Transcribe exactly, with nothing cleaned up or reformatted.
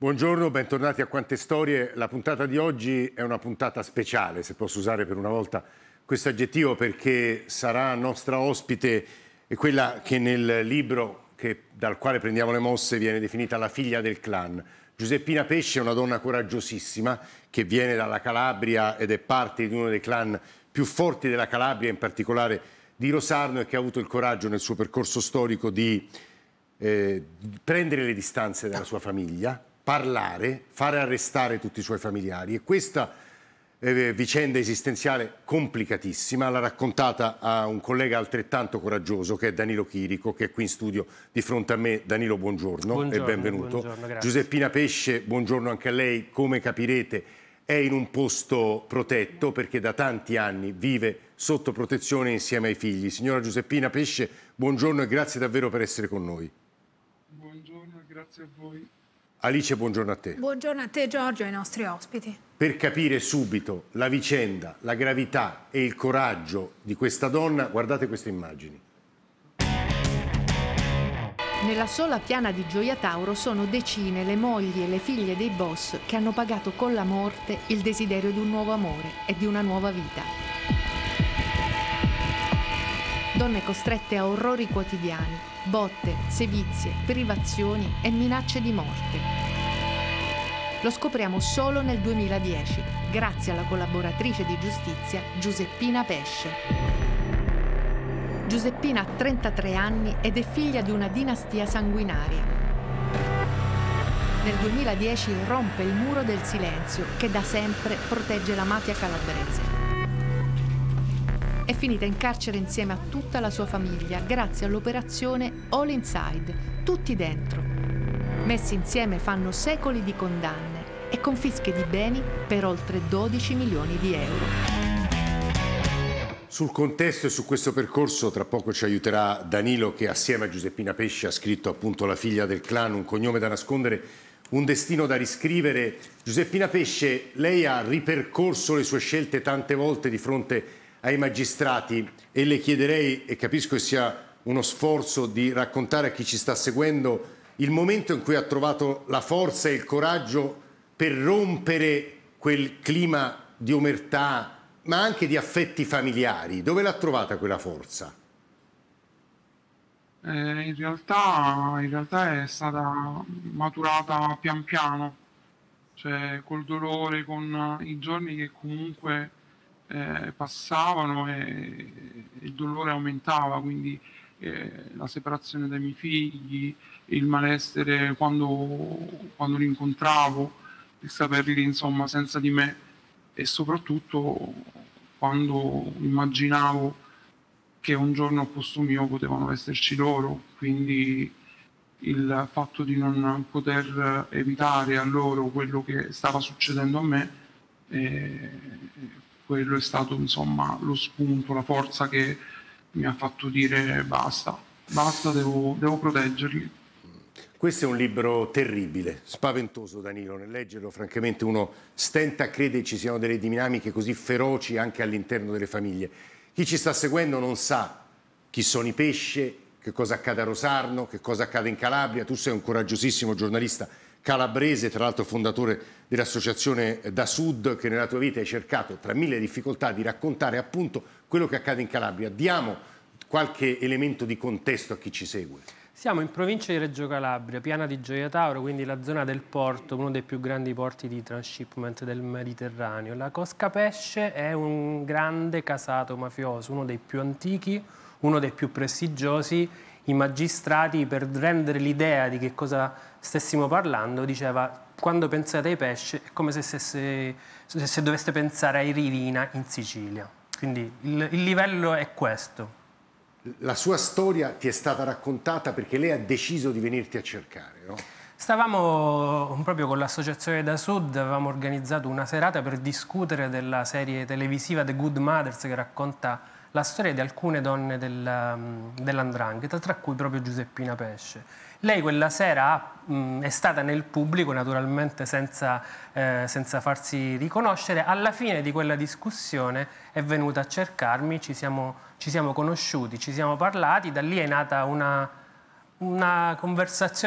Buongiorno, bentornati a Quante Storie. La puntata di oggi è una puntata speciale, se posso usare per una volta questo aggettivo, perché sarà nostra ospite quella che nel libro che, dal quale prendiamo le mosse viene definita la figlia del clan. Giuseppina Pesce è una donna coraggiosissima che viene dalla Calabria ed è parte di uno dei clan più forti della Calabria, in particolare di Rosarno, e che ha avuto il coraggio nel suo percorso storico di eh, prendere le distanze dalla sua famiglia, parlare, fare arrestare tutti i suoi familiari, e questa eh, vicenda esistenziale complicatissima l'ha raccontata a un collega altrettanto coraggioso che è Danilo Chirico, che è qui in studio di fronte a me. Danilo, buongiorno, buongiorno e benvenuto. Buongiorno, Giuseppina Pesce, buongiorno anche a lei. Come capirete è in un posto protetto perché da tanti anni vive sotto protezione insieme ai figli. Signora Giuseppina Pesce, buongiorno e grazie davvero per essere con noi. Buongiorno e grazie a voi. Alice, buongiorno a te. Buongiorno a te, Giorgio, e ai nostri ospiti. Per capire subito la vicenda, la gravità e il coraggio di questa donna, guardate queste immagini. Nella sola piana di Gioia Tauro sono decine le mogli e le figlie dei boss che hanno pagato con la morte il desiderio di un nuovo amore e di una nuova vita. Donne costrette a orrori quotidiani, botte, sevizie, privazioni e minacce di morte. Lo scopriamo solo nel duemiladieci, grazie alla collaboratrice di giustizia Giuseppina Pesce. Giuseppina ha trentatré anni ed è figlia di una dinastia sanguinaria. Nel duemiladieci rompe il muro del silenzio che da sempre protegge la mafia calabrese. È finita in carcere insieme a tutta la sua famiglia grazie all'operazione All Inside, tutti dentro. Messi insieme fanno secoli di condanne e confische di beni per oltre dodici milioni di euro. Sul contesto e su questo percorso tra poco ci aiuterà Danilo, che assieme a Giuseppina Pesce ha scritto appunto La figlia del clan, un cognome da nascondere, un destino da riscrivere. Giuseppina Pesce, lei ha ripercorso le sue scelte tante volte di fronte ai magistrati e le chiederei, e capisco che sia uno sforzo di raccontare a chi ci sta seguendo, il momento in cui ha trovato la forza e il coraggio per rompere quel clima di omertà, ma anche di affetti familiari. Dove l'ha trovata quella forza? Eh, in realtà, in realtà è stata maturata pian piano, cioè col dolore, con i giorni che comunque eh, passavano e il dolore aumentava, quindi eh, la separazione dai miei figli, il malessere quando, quando li incontravo, il saperli insomma senza di me, e soprattutto quando immaginavo che un giorno al posto mio potevano esserci loro, quindi il fatto di non poter evitare a loro quello che stava succedendo a me, eh, quello è stato insomma lo spunto, la forza che mi ha fatto dire basta, basta, devo, devo proteggerli. Questo è un libro terribile, spaventoso, Danilo. Nel leggerlo, francamente, uno stenta a credere ci siano delle dinamiche così feroci anche all'interno delle famiglie. Chi ci sta seguendo non sa chi sono i Pesce, che cosa accade a Rosarno, che cosa accade in Calabria. Tu sei un coraggiosissimo giornalista calabrese, tra l'altro fondatore dell'associazione Da Sud, che nella tua vita hai cercato, tra mille difficoltà, di raccontare appunto quello che accade in Calabria. Diamo qualche elemento di contesto a chi ci segue. Siamo in provincia di Reggio Calabria, piana di Gioia Tauro, quindi la zona del porto, uno dei più grandi porti di transshipment del Mediterraneo. La Cosca Pesce è un grande casato mafioso, uno dei più antichi, uno dei più prestigiosi. I magistrati, per rendere l'idea di che cosa stessimo parlando, diceva: quando pensate ai Pesce è come se, se, se doveste pensare ai Rivina in Sicilia. Quindi il, il livello è questo. La sua storia ti è stata raccontata perché lei ha deciso di venirti a cercare, no? Stavamo proprio con l'associazione Da Sud, avevamo organizzato una serata per discutere della serie televisiva The Good Mothers, che racconta la storia di alcune donne della, dell'andrangheta, tra cui proprio Giuseppina Pesce. Lei quella sera mh, è stata nel pubblico, naturalmente senza, eh, senza farsi riconoscere. Alla fine di quella discussione è venuta a cercarmi, ci siamo, ci siamo conosciuti, ci siamo parlati, da lì è nata una, una conversazione